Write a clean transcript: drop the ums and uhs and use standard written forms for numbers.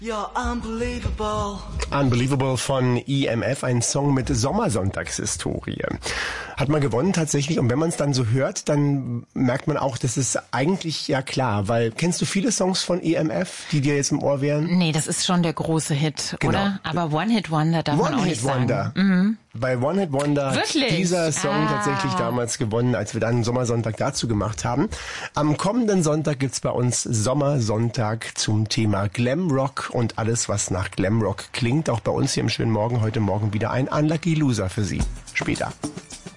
You're unbelievable. Unbelievable von EMF, ein Song mit Sommersonntagshistorie. Hat man gewonnen tatsächlich, und wenn man es dann so hört, dann merkt man auch, das ist eigentlich ja klar, weil kennst du viele Songs von EMF, die dir jetzt im Ohr wären? Nee, das ist schon der große Hit, Genau. Oder? Aber One-Hit-Wonder darf man auch nicht sagen. One-Hit-Wonder. Mhm. Bei One-Hit-Wonder hat Wirklich? dieser Song tatsächlich damals gewonnen, als wir dann einen Sommersonntag dazu gemacht haben. Am kommenden Sonntag gibt's bei uns Sommersonntag zum Thema Glamrock und alles, was nach Glamrock klingt. Auch bei uns hier im schönen Morgen heute Morgen wieder ein Unlucky Loser für Sie. Später.